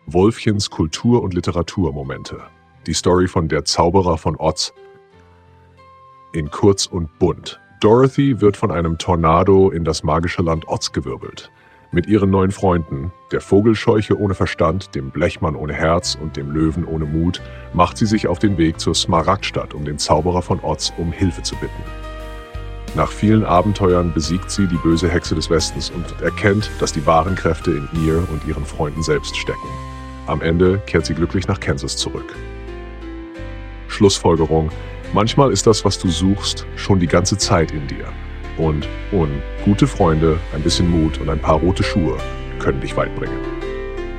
Wolfchens Kultur- und Literaturmomente. Die Story von Der Zauberer von Oz in kurz und bunt. Dorothy wird von einem Tornado in das magische Land Oz gewirbelt. Mit ihren neuen Freunden, der Vogelscheuche ohne Verstand, dem Blechmann ohne Herz und dem Löwen ohne Mut, macht sie sich auf den Weg zur Smaragdstadt, um den Zauberer von Oz um Hilfe zu bitten. Nach vielen Abenteuern besiegt sie die böse Hexe des Westens und erkennt, dass die wahren Kräfte in ihr und ihren Freunden selbst stecken. Am Ende kehrt sie glücklich nach Kansas zurück. Schlussfolgerung: Manchmal ist das, was du suchst, schon die ganze Zeit in dir. Und gute Freunde, ein bisschen Mut und ein paar rote Schuhe können dich weit bringen.